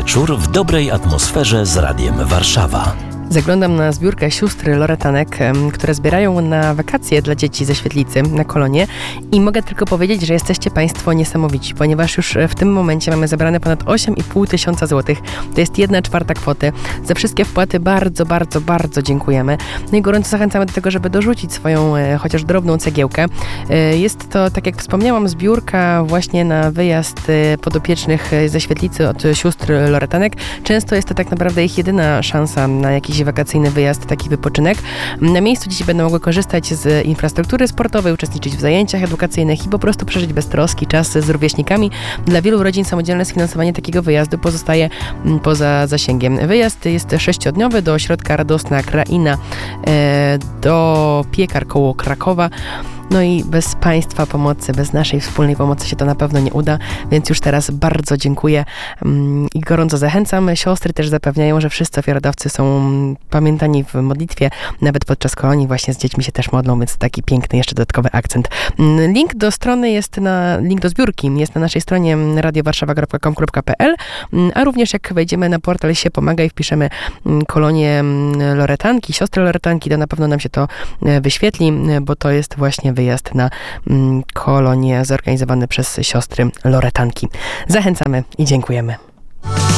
wieczór w dobrej atmosferze z Radiem Warszawa. Zaglądam na zbiórkę sióstr Loretanek, które zbierają na wakacje dla dzieci ze Świetlicy na kolonie i mogę tylko powiedzieć, że jesteście Państwo niesamowici, ponieważ już w tym momencie mamy zebrane ponad 8,5 tysiąca złotych. To jest 1/4 kwoty. Za wszystkie wpłaty bardzo, bardzo, bardzo dziękujemy. No i gorąco zachęcamy do tego, żeby dorzucić swoją chociaż drobną cegiełkę. Jest to, tak jak wspomniałam, zbiórka właśnie na wyjazd podopiecznych ze Świetlicy od sióstr Loretanek. Często jest to tak naprawdę ich jedyna szansa na jakiś wakacyjny wyjazd, taki wypoczynek. Na miejscu dzieci będą mogły korzystać z infrastruktury sportowej, uczestniczyć w zajęciach edukacyjnych i po prostu przeżyć bez troski czas z rówieśnikami. Dla wielu rodzin samodzielne sfinansowanie takiego wyjazdu pozostaje poza zasięgiem. Wyjazd jest 6-dniowy do ośrodka Radosna Kraina, do Piekar koło Krakowa. No i bez Państwa pomocy, bez naszej wspólnej pomocy się to na pewno nie uda, więc już teraz bardzo dziękuję i gorąco zachęcam. Siostry też zapewniają, że wszyscy ofiarodawcy są pamiętani w modlitwie, nawet podczas kolonii właśnie z dziećmi się też modlą, więc taki piękny jeszcze dodatkowy akcent. Link do strony link do zbiórki jest na naszej stronie radiowarszawa.com.pl, a również jak wejdziemy na portal się pomaga i wpiszemy kolonię Loretanki, siostry Loretanki, to na pewno nam się to wyświetli, bo to jest właśnie wyjazd na kolonię zorganizowany przez siostry Loretanki. Zachęcamy i dziękujemy.